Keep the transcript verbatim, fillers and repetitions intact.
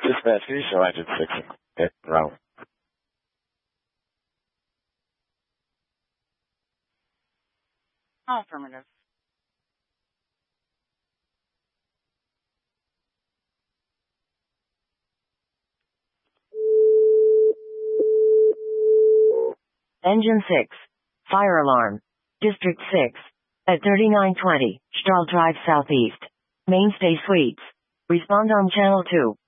Dispatch, can you show engine six hit route? Affirmative. Engine six. Fire alarm. District six. At thirty-nine twenty, Strahl Drive Southeast. Mainstay Suites. Respond on Channel two.